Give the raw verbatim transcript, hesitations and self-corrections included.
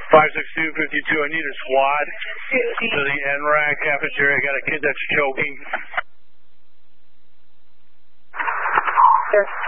five six two fifty-two, I need a squad to the N RAC cafeteria. I got a kid that's choking. Yes.